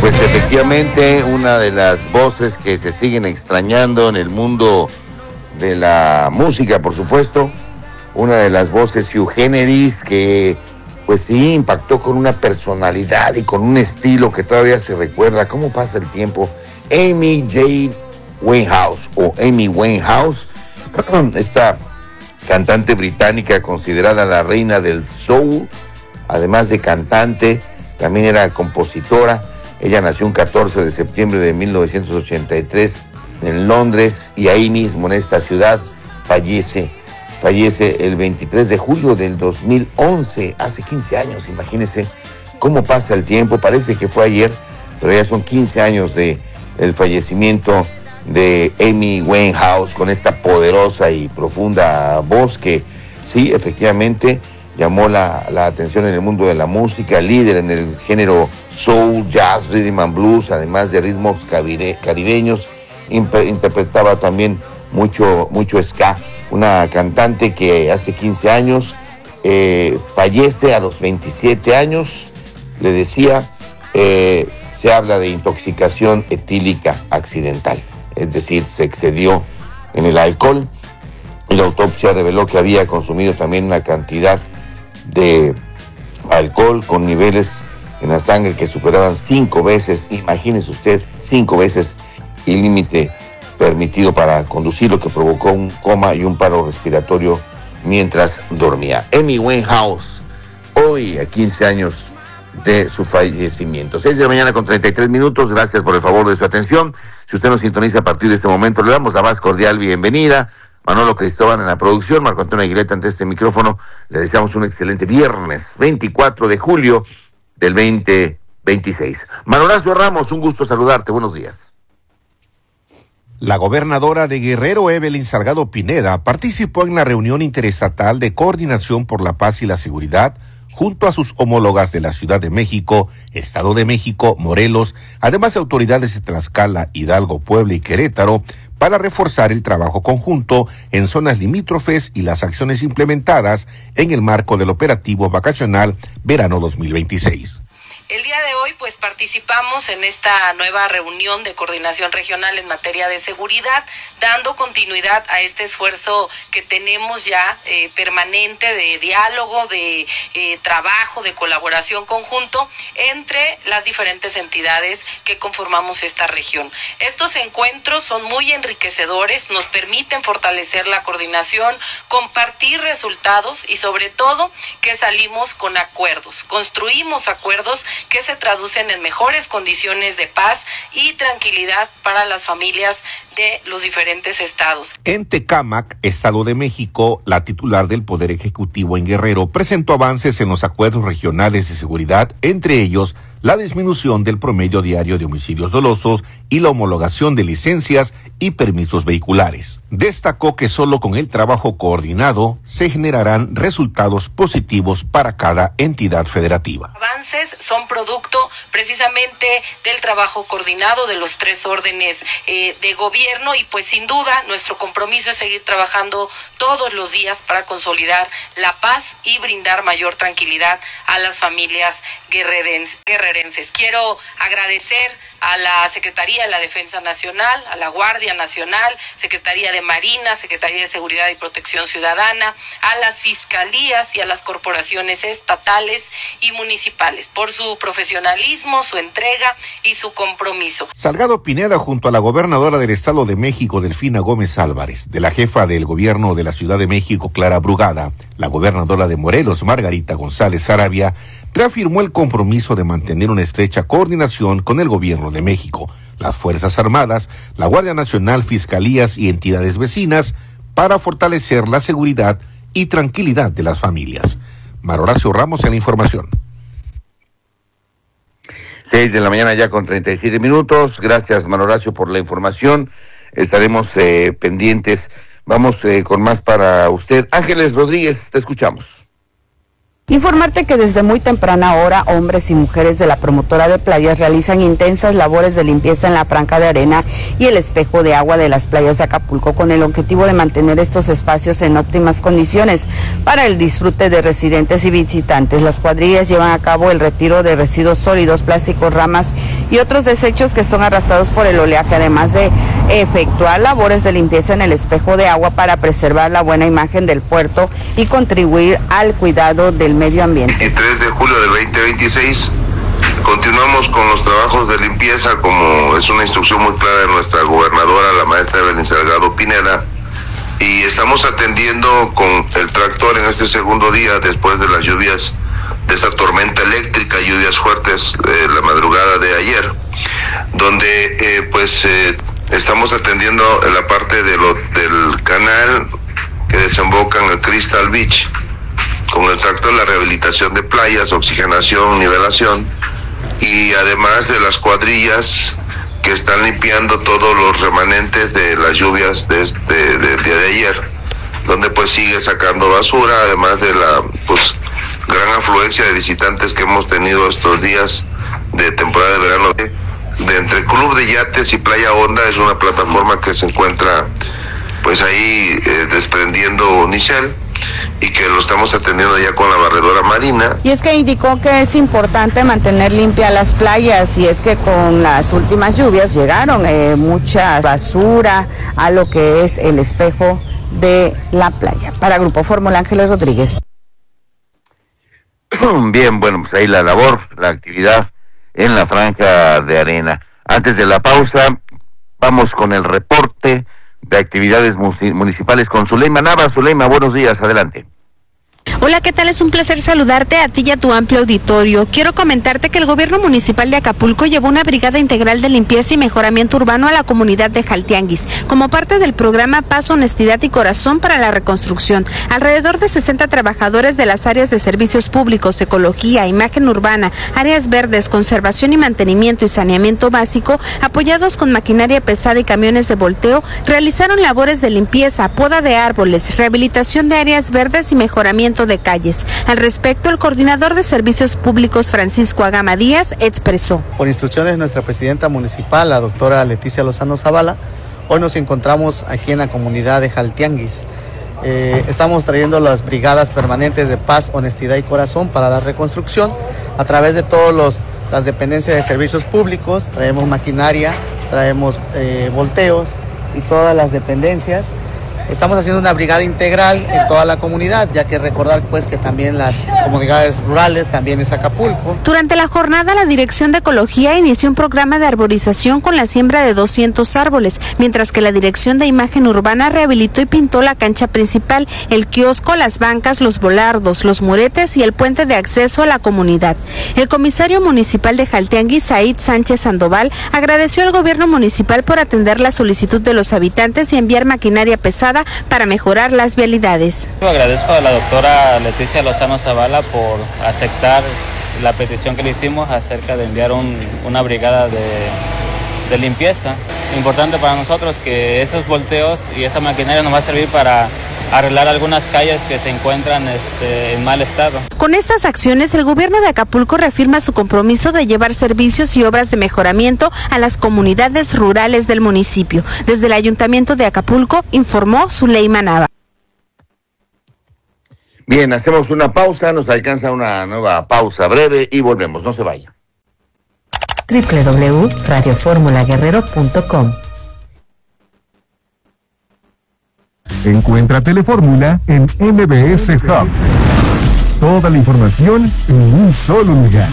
Pues efectivamente, una de las voces que se siguen extrañando en el mundo de la música, por supuesto, una de las voces sui generis que pues sí impactó con una personalidad y con un estilo que todavía se recuerda. ¿Cómo pasa el tiempo? Amy J. Winehouse o Amy Winehouse, esta cantante británica considerada la reina del soul, además de cantante, también era compositora. Ella nació un 14 de septiembre de 1983 en Londres y ahí mismo, en esta ciudad, fallece el 23 de julio del 2011, hace 15 años. Imagínense cómo pasa el tiempo, parece que fue ayer, pero ya son 15 años de el fallecimiento de Amy Winehouse, con esta poderosa y profunda voz que sí, efectivamente, llamó la atención en el mundo de la música, líder en el género soul, jazz, rhythm and blues, además de ritmos caribeños. Interpretaba también mucho ska. Una cantante que hace 15 años fallece a los 27 años. Le decía, se habla de intoxicación etílica accidental, es decir, se excedió en el alcohol. La autopsia reveló que había consumido también una cantidad de alcohol con niveles en la sangre que superaban 5 veces, imagínese usted, 5 veces el límite permitido para conducir, lo que provocó un coma y un paro respiratorio mientras dormía. Amy Winehouse, hoy a 15 años de su fallecimiento. 6 de la mañana con 33 minutos, gracias por el favor de su atención. Si usted nos sintoniza a partir de este momento, le damos la más cordial bienvenida. Manolo Cristóbal en la producción, Marco Antonio Aguileta ante este micrófono. Le deseamos un excelente viernes, 24 de julio del 2026. Manoracio Ramos, un gusto saludarte, buenos días. La gobernadora de Guerrero, Evelyn Salgado Pineda, participó en la reunión interestatal de coordinación por la paz y la seguridad junto a sus homólogas de la Ciudad de México, Estado de México, Morelos, además de autoridades de Tlaxcala, Hidalgo, Puebla y Querétaro, para reforzar el trabajo conjunto en zonas limítrofes y las acciones implementadas en el marco del operativo vacacional Verano 2026. El día de hoy, pues, participamos en esta nueva reunión de coordinación regional en materia de seguridad, dando continuidad a este esfuerzo que tenemos ya permanente de diálogo, de trabajo, de colaboración conjunto entre las diferentes entidades que conformamos esta región. Estos encuentros son muy enriquecedores, nos permiten fortalecer la coordinación, compartir resultados y sobre todo que salimos con acuerdos, construimos acuerdos que se traducen en mejores condiciones de paz y tranquilidad para las familias de los diferentes estados. En Tecámac, Estado de México, la titular del Poder Ejecutivo en Guerrero presentó avances en los acuerdos regionales de seguridad, entre ellos la disminución del promedio diario de homicidios dolosos y la homologación de licencias y permisos vehiculares. Destacó que solo con el trabajo coordinado se generarán resultados positivos para cada entidad federativa. Avances son producto precisamente del trabajo coordinado de los 3 órdenes de gobierno y pues sin duda nuestro compromiso es seguir trabajando todos los días para consolidar la paz y brindar mayor tranquilidad a las familias guerrerenses. Quiero agradecer a la Secretaría de la Defensa Nacional, a la Guardia Nacional, Secretaría de Marina, Secretaría de Seguridad y Protección Ciudadana, a las fiscalías y a las corporaciones estatales y municipales por su profesionalismo, su entrega y su compromiso. Salgado Pineda, junto a la gobernadora del Estado de México, Delfina Gómez Álvarez, de la jefa del gobierno de la Ciudad de México, Clara Brugada, la gobernadora de Morelos, Margarita González Sarabia, reafirmó el compromiso de mantener una estrecha coordinación con el gobierno de México, las Fuerzas Armadas, la Guardia Nacional, fiscalías y entidades vecinas para fortalecer la seguridad y tranquilidad de las familias. Horacio Ramos en la información. 6 de la mañana ya con 37 minutos. Gracias, Horacio, por la información. Estaremos pendientes. Vamos con más para usted. Ángeles Rodríguez, te escuchamos. Informarte que desde muy temprana hora, hombres y mujeres de la promotora de playas realizan intensas labores de limpieza en la franja de arena y el espejo de agua de las playas de Acapulco con el objetivo de mantener estos espacios en óptimas condiciones para el disfrute de residentes y visitantes. Las cuadrillas llevan a cabo el retiro de residuos sólidos, plásticos, ramas y otros desechos que son arrastrados por el oleaje, además de efectuar labores de limpieza en el espejo de agua para preservar la buena imagen del puerto y contribuir al cuidado del medio ambiente. El 3 de julio del 2026 continuamos con los trabajos de limpieza, como es una instrucción muy clara de nuestra gobernadora, la maestra Evelyn Salgado Pineda, y estamos atendiendo con el tractor en este segundo día después de las lluvias, de esa tormenta eléctrica, lluvias fuertes la madrugada de ayer, donde estamos atendiendo la parte del canal que desemboca en el Crystal Beach, con el tractor, la rehabilitación de playas, oxigenación, nivelación, y además de las cuadrillas que están limpiando todos los remanentes de las lluvias del día de ayer, donde pues sigue sacando basura, además de la gran afluencia de visitantes que hemos tenido estos días de temporada de verano. De entre Club de Yates y Playa Honda es una plataforma que se encuentra pues ahí desprendiendo unicel, y que lo estamos atendiendo ya con la barredora marina. Y es que indicó que es importante mantener limpias las playas, y es que con las últimas lluvias llegaron mucha basura a lo que es el espejo de la playa. Para Grupo Fórmula, Ángeles Rodríguez. Bien, bueno, pues ahí la labor, la actividad en la franja de arena. Antes de la pausa, vamos con el reporte de actividades municipales con Zuleima Nava. Zuleima, buenos días, adelante. Hola, ¿qué tal? Es un placer saludarte a ti y a tu amplio auditorio. Quiero comentarte que el gobierno municipal de Acapulco llevó una brigada integral de limpieza y mejoramiento urbano a la comunidad de Jaltianguis, como parte del programa Paz, Honestidad y Corazón para la Reconstrucción. Alrededor de 60 trabajadores de las áreas de servicios públicos, ecología, imagen urbana, áreas verdes, conservación y mantenimiento y saneamiento básico, apoyados con maquinaria pesada y camiones de volteo, realizaron labores de limpieza, poda de árboles, rehabilitación de áreas verdes y mejoramiento de calles. Al respecto, el coordinador de servicios públicos, Francisco Agama Díaz, expresó: por instrucciones de nuestra presidenta municipal, la doctora Leticia Lozano Zavala, hoy nos encontramos aquí en la comunidad de Jaltianguis. Estamos trayendo las brigadas permanentes de Paz, Honestidad y Corazón para la reconstrucción a través de todas las dependencias de servicios públicos. Traemos maquinaria, traemos volteos y todas las dependencias. Estamos haciendo una brigada integral en toda la comunidad, ya que recordar pues que también las comunidades rurales también es Acapulco. Durante la jornada, la Dirección de Ecología inició un programa de arborización con la siembra de 200 árboles, mientras que la Dirección de Imagen Urbana rehabilitó y pintó la cancha principal, el kiosco, las bancas, los volardos, los muretes y el puente de acceso a la comunidad. El comisario municipal de Jaltianguis, Said Sánchez Sandoval, agradeció al gobierno municipal por atender la solicitud de los habitantes y enviar maquinaria pesada para mejorar las vialidades. Agradezco a la doctora Leticia Lozano Zavala por aceptar la petición que le hicimos acerca de enviar una brigada de limpieza. Importante para nosotros que esos volteos y esa maquinaria nos va a servir para arreglar algunas calles que se encuentran en mal estado. Con estas acciones, el gobierno de Acapulco reafirma su compromiso de llevar servicios y obras de mejoramiento a las comunidades rurales del municipio. Desde el Ayuntamiento de Acapulco, informó Zuleima Nava. Bien, hacemos una pausa, nos alcanza una nueva pausa breve y volvemos, no se vaya. www.radioformulaguerrero.com. Encuentra Telefórmula en MBS Hub. Toda la información en un solo lugar.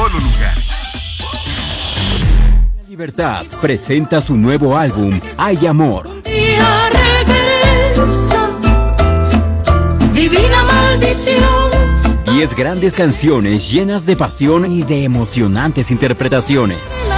Libertad presenta su nuevo álbum, Hay Amor. Divina maldición. 10 grandes canciones llenas de pasión y de emocionantes interpretaciones.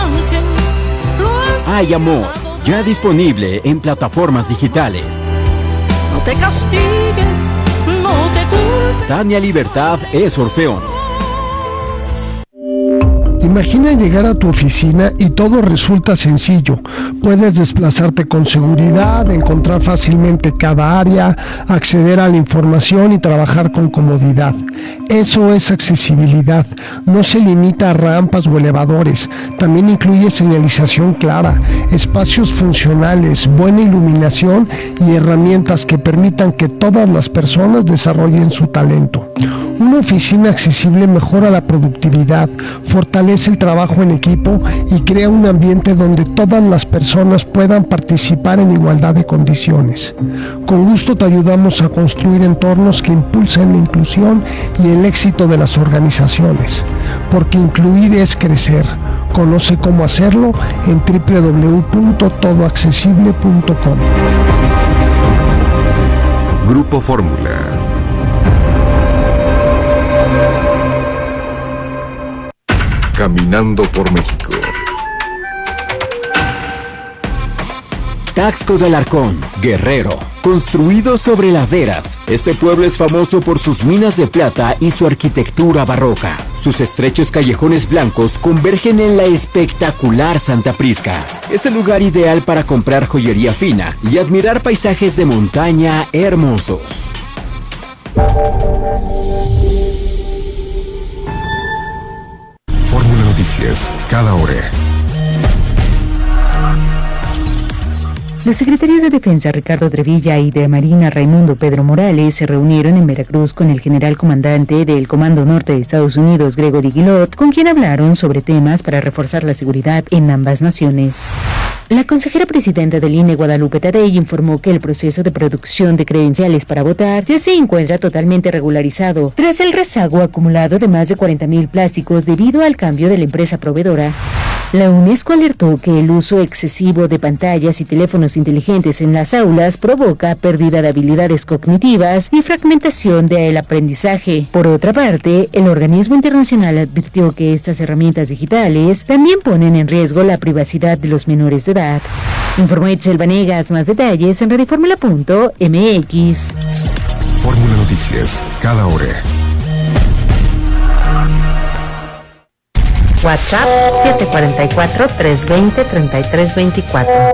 Hay Amor, ya disponible en plataformas digitales. No te castigues, no te culpes. Tania Libertad es Orfeón. Imagina llegar a tu oficina y todo resulta sencillo. Puedes desplazarte con seguridad, encontrar fácilmente cada área, acceder a la información y trabajar con comodidad. Eso es accesibilidad. No se limita a rampas o elevadores. También incluye señalización clara, espacios funcionales, buena iluminación y herramientas que permitan que todas las personas desarrollen su talento. Una oficina accesible mejora la productividad, fortalece el trabajo en equipo y crea un ambiente donde todas las personas puedan participar en igualdad de condiciones. Con gusto te ayudamos a construir entornos que impulsen la inclusión y el éxito de las organizaciones, porque incluir es crecer. Conoce cómo hacerlo en www.todoaccesible.com. Grupo Fórmula. Caminando por México. Taxco de Alarcón, Guerrero. Construido sobre laderas, este pueblo es famoso por sus minas de plata y su arquitectura barroca. Sus estrechos callejones blancos convergen en la espectacular Santa Prisca. Es el lugar ideal para comprar joyería fina y admirar paisajes de montaña hermosos. Fórmula Noticias, cada hora. Los secretarios de Defensa Ricardo Trevilla y de Marina Raimundo Pedro Morales se reunieron en Veracruz con el general comandante del Comando Norte de Estados Unidos, Gregory Guilot, con quien hablaron sobre temas para reforzar la seguridad en ambas naciones. La consejera presidenta del INE, Guadalupe Tadei, informó que el proceso de producción de credenciales para votar ya se encuentra totalmente regularizado, tras el rezago acumulado de más de 40,000 plásticos debido al cambio de la empresa proveedora. La UNESCO alertó que el uso excesivo de pantallas y teléfonos inteligentes en las aulas provoca pérdida de habilidades cognitivas y fragmentación del aprendizaje. Por otra parte, el organismo internacional advirtió que estas herramientas digitales también ponen en riesgo la privacidad de los menores de edad. Informó Itzel Vanegas. Más detalles en radioformula.mx. Fórmula Noticias, cada hora. WhatsApp 744-320-3324.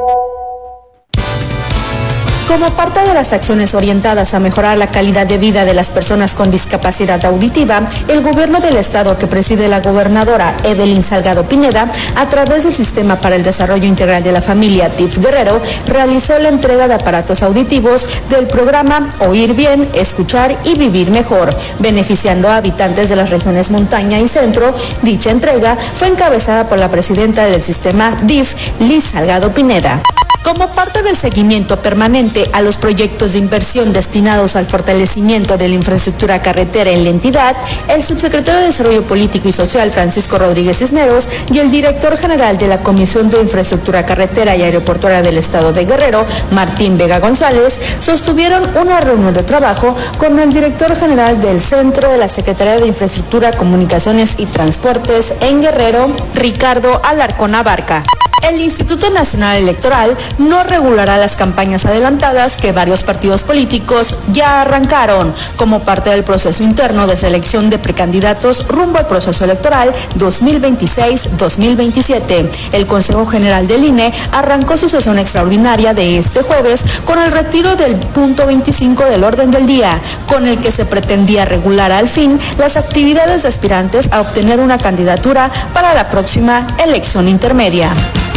Como parte de las acciones orientadas a mejorar la calidad de vida de las personas con discapacidad auditiva, el gobierno del estado que preside la gobernadora Evelyn Salgado Pineda, a través del Sistema para el Desarrollo Integral de la Familia DIF Guerrero, realizó la entrega de aparatos auditivos del programa Oír Bien, Escuchar y Vivir Mejor, beneficiando a habitantes de las regiones montaña y centro. Dicha entrega fue encabezada por la presidenta del sistema DIF, Liz Salgado Pineda. Como parte del seguimiento permanente a los proyectos de inversión destinados al fortalecimiento de la infraestructura carretera en la entidad, el subsecretario de Desarrollo Político y Social, Francisco Rodríguez Cisneros, y el director general de la Comisión de Infraestructura Carretera y Aeroportuaria del Estado de Guerrero, Martín Vega González, sostuvieron una reunión de trabajo con el director general del Centro de la Secretaría de Infraestructura, Comunicaciones y Transportes en Guerrero, Ricardo Alarcón Abarca. El Instituto Nacional Electoral no regulará las campañas adelantadas que varios partidos políticos ya arrancaron como parte del proceso interno de selección de precandidatos rumbo al proceso electoral 2026-2027. El Consejo General del INE arrancó su sesión extraordinaria de este jueves con el retiro del punto 25 del orden del día, con el que se pretendía regular al fin las actividades de aspirantes a obtener una candidatura para la próxima elección intermedia.